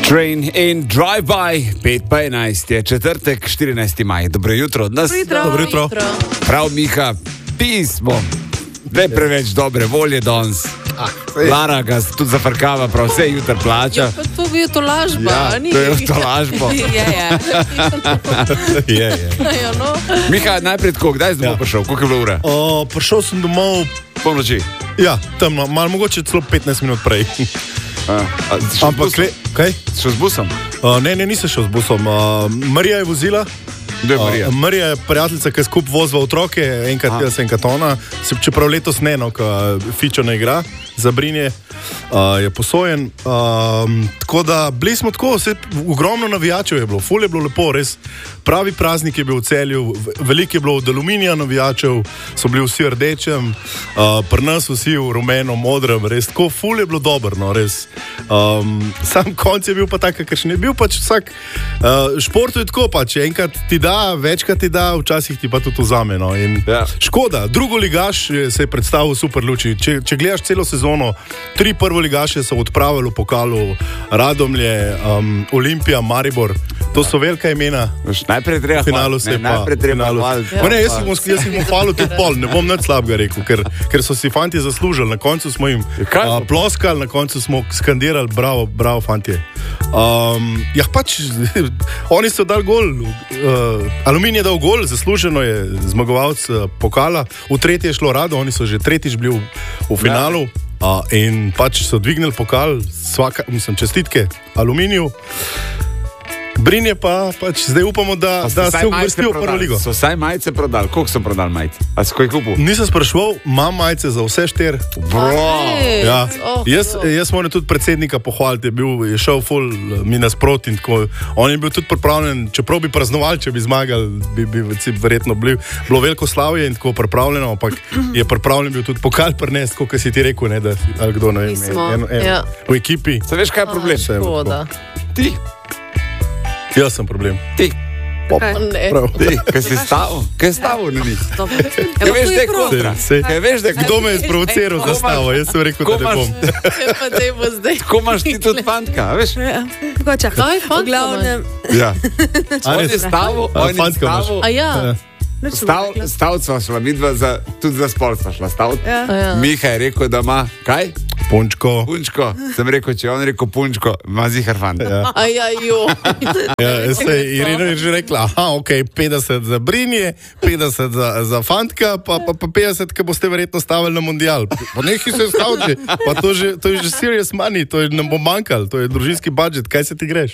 Train in Drive-by, 5:11 je četrtek, 14. maj. Dobro jutro od nas. Dobro jutro. Prav, Miha, pismo. Ne preveč dobre volje danes. Lara ga tudi zafrkava, prav vse jutro plača. Ja, pa to bi to lažba. Ja, to je to lažbo. Je. Miha, najprej tako, kdaj si domov prišel? Koliko je bilo ura? Prišel sem domov, Polnoči. ja, temno, malo mogoče celo 15 minut prej. Ampak, kaj? Šel z busom? Ne, nisem šel z busom. Marija je vozila. Kdo je Marija? Marija je prijateljica, ki skup vozva otroke, enkrat jaz, enkrat ona. Čeprav letos ne, no, ko Fičo ne igra za Brinje, je posojen. Tako da bili smo tako, ogromno navijačev je bilo, ful je bilo lepo, res pravi praznik je bil v Celju, veliko je bilo od aluminija navijačev, so bili vsi rdečem, pri nas vsi v rumeno, modrem, res tako, ful je bilo dobro, no, res. Sam konc je bil pa tak, kakšen je bil pač vsak, športu je tako pač, enkrat ti da, večkrat ti da, včasih ti pa tudi vzame, no, in škoda, drugoligaš se je predstavil super luči, če gledaš celo sezono, 3 prvoligaše so odpravili v pokalu, Radomlje, Olimpija, Maribor, to so velika imena. Najprej treba hvaliti. Jaz jih bom hvalil tudi pol, ne bom nič slabega rekel, ker so si fanti zaslužili, na koncu smo jim ploskali, na koncu smo skandirali, bravo fantje. Ja pač, oni so dali gol, Aluminij je dal gol, zasluženo je zmagovalec pokala, v tretje je šlo rado, oni so že tretjič bili v finalu. In pač so dvignili pokal, čestitke Aluminiju. Brinje pa pač zdaj upamo, da se uvrstijo v prvo ligo. So vsaj majice prodali. Koliko so prodali majice? A si kaj kupil? Nisem spraševal, imam majice za vse 4. Ja. Jaz moram tudi predsednika pohvaliti, je šel ful mi nasproti in tako. On je bil tudi pripravljen, čeprav bi praznovali, če bi zmagali, bi verjetno bilo veliko slavje in tako pripravljeno, ampak je pripravljen bil tudi pokal prinesti, kot si ti rekel, ne, da ali kdo, ne vem, v ekipi. Se veš, kaj je problem? Ti. Jaz sem problem. Ti. Ne. Kaj si stavil? Kaj je stavil na njih? Kaj veš, da je kontra? Kdo me je sprovociral za stavo? Jaz sem rekel, da ne bom. Tako imaš ti tudi fantka, veš? Čakaj, v glavnem. Ja. On je stavil, stavil sva šla, midva tudi za sport sva šla staviti. Miha je rekel, da ima, kaj? Punčko. Sem rekel, če je on rekel punčko, ima zihar fant. Irina je že rekla, ok, 50 za Brinje, 50 za fantka, pa 50, ki boste verjetno stavili na mundial. Pa nekaj se staviti, pa to je že serious money, to je nam bo manjkalo, to je družinski budžet, kaj se ti greš?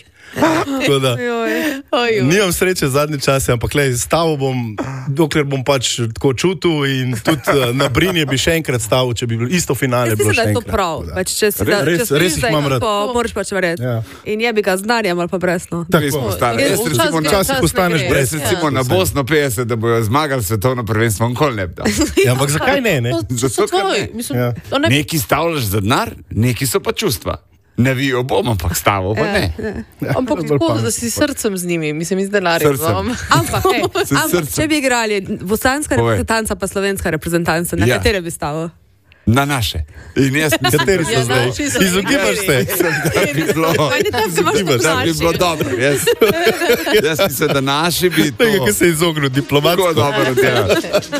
Nimam sreče zadnje čase, ampak stavil bom, dokler bom pač tako čutil in tudi na Brinje bi še enkrat stavil, če bi bilo isto finale bilo še enkrat. Pač, če res jih imam rad. Moraš pač verjeti. Ja. In je bi ga znarjem ali pa brezno. Včasih postaneš brez. Recimo na Bosno 50, da bojo zmagali svetovno prvenstvo, nikoli ne bi dal. Ja, ampak zakaj ne? Neki stavljaš za denar, neki so pa čustva. Ne vijo bom, ampak stavil pa ne. Ampak tako, da si srcem z njimi, mislim, z denarjem. Ampak, če bi igrali bosanska reprezentanca pa slovenska reprezentanca, na katere bi stavil? Na naše. In jaz mislim, kateri so zdaj? Izogibaš se. Da bi bilo dobro. Jaz mislim, da naši bi to... Nekaj se je izognil diplomatsko. Tako dobro, ja.